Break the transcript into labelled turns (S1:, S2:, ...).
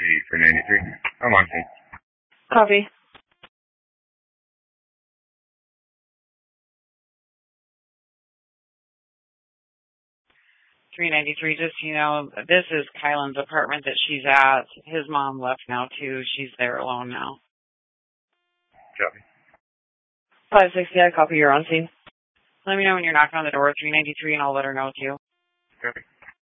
S1: 393. I'm on scene.
S2: Copy. 393, just, this is Kylan's apartment that she's at. His mom left now, too. She's there alone now.
S1: Copy.
S2: 560, I copy, you're on scene. Let me know when you're knocking on the door, 393, and I'll let her know, too.
S1: Copy.